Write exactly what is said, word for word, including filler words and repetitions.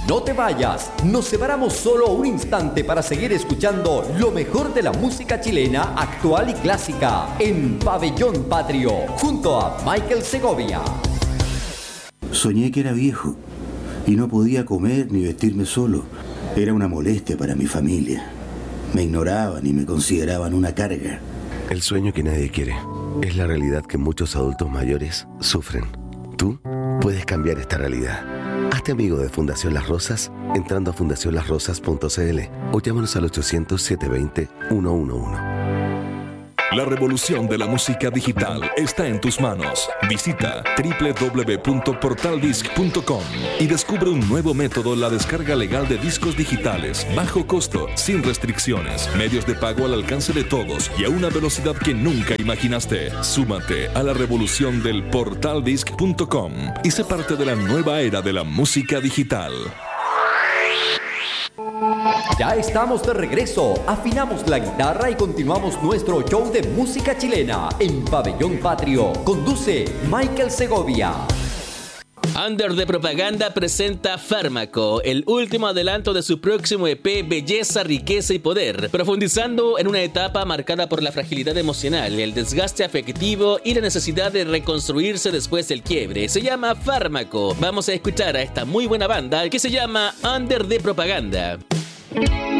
No te vayas, nos separamos solo un instante para seguir escuchando lo mejor de la música chilena, actual y clásica, en Pabellón Patrio, junto a Michael Segovia. Soñé que era viejo y no podía comer ni vestirme solo. Era una molestia para mi familia. Me ignoraban y me consideraban una carga. El sueño que nadie quiere es la realidad que muchos adultos mayores sufren. Tú puedes cambiar esta realidad. Hazte amigo de Fundación Las Rosas entrando a fundación las rosas punto c l o llámanos al ochocientos, setecientos veinte, ciento once. La revolución de la música digital está en tus manos. Visita doble u doble u doble u punto portal disc punto com y descubre un nuevo método, la descarga legal de discos digitales, bajo costo, sin restricciones, medios de pago al alcance de todos y a una velocidad que nunca imaginaste. Súmate a la revolución del portal disc punto com y sé parte de la nueva era de la música digital. Ya estamos de regreso, afinamos la guitarra y continuamos nuestro show de música chilena en Pabellón Patrio. Conduce Michael Segovia. Under de Propaganda presenta Fármaco, el último adelanto de su próximo E P Belleza, Riqueza y Poder, profundizando en una etapa marcada por la fragilidad emocional, el desgaste afectivo y la necesidad de reconstruirse después del quiebre. Se llama Fármaco. Vamos a escuchar a esta muy buena banda que se llama Under de Propaganda.